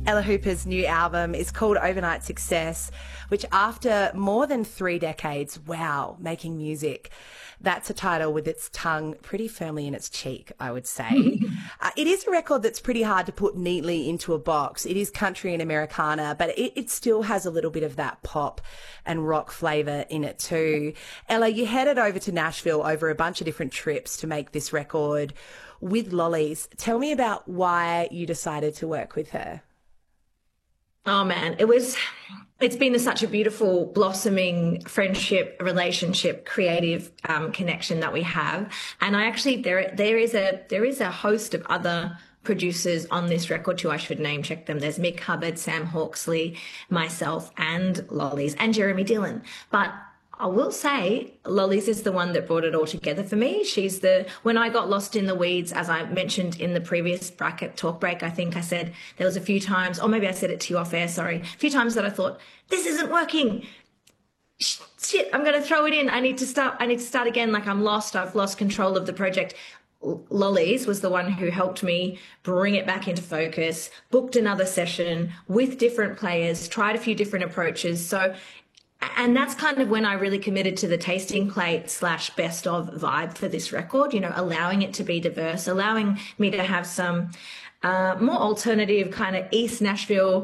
Ella Hooper's new album is called Overnight Success, which after more than 3 decades, wow, making music, that's a title with its tongue pretty firmly in its cheek, I would say. It is a record that's pretty hard to put neatly into a box. It is country and Americana, but it still has a little bit of that pop and rock flavour in it too. Ella, you headed over to Nashville over a bunch of different trips to make this record with Lollies. Tell me about why you decided to work with her. Oh man, it's been such a beautiful blossoming friendship, relationship, creative connection that we have. And I actually there is a host of other producers on this record too. I should name check them. There's Mick Hubbard, Sam Hawksley, myself, and Lollies, and Jeremy Dillon. But I will say Lollies is the one that brought it all together for me. When I got lost in the weeds, as I mentioned in the previous talk break, I think I said there was a few times, or maybe I said it to you off air, sorry, a few times that I thought, this isn't working. Shit, I'm going to throw it in. I need to start again. Like I'm lost. I've lost control of the project. Lollies was the one who helped me bring it back into focus, booked another session with different players, tried a few different approaches. And that's kind of when I really committed to the tasting plate / best of vibe for this record, allowing it to be diverse, allowing me to have some more alternative kind of East Nashville,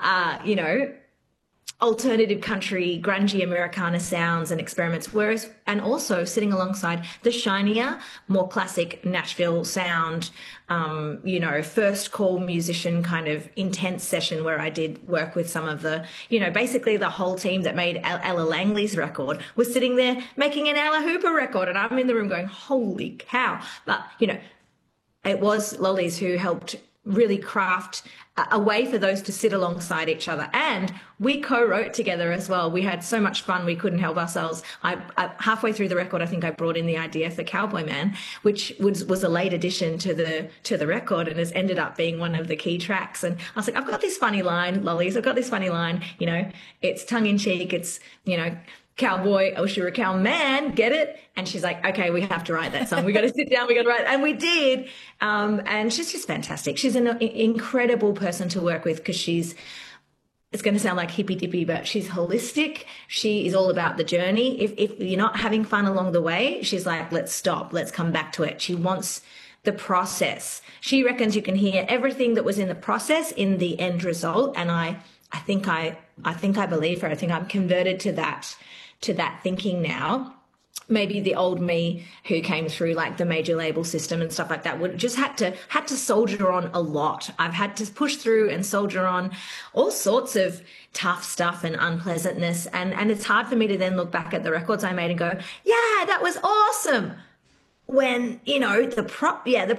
alternative country, grungy Americana sounds and experiments, and also sitting alongside the shinier, more classic Nashville sound, first call musician kind of intense session where I did work with some of the, basically the whole team that made Ella Langley's record was sitting there making an Ella Hooper record, and I'm in the room going, holy cow. But, it was Lollies who helped really craft a way for those to sit alongside each other. And we co-wrote together as well. We had so much fun, we couldn't help ourselves. I halfway through the record, I think I brought in the idea for Cowboy Man, which was a late addition to the record and has ended up being one of the key tracks. And I was like, I've got this funny line, Lollies, I've got this funny line, it's tongue-in-cheek, it's, cowboy, oh, you're a cowman, get it? And she's like, okay, we have to write that song. We got to sit down, we got to write, and we did. And she's just fantastic. She's an incredible person to work with because it's going to sound like hippy dippy, but she's holistic. She is all about the journey. If you're not having fun along the way, she's like, let's stop, let's come back to it. She wants the process. She reckons you can hear everything that was in the process in the end result. And I think I believe her. I think I'm converted to that thinking now. Maybe the old me who came through like the major label system and stuff like that would just had to soldier on a lot. I've had to push through and soldier on all sorts of tough stuff and unpleasantness. And it's hard for me to then look back at the records I made and go, yeah, that was awesome. When, the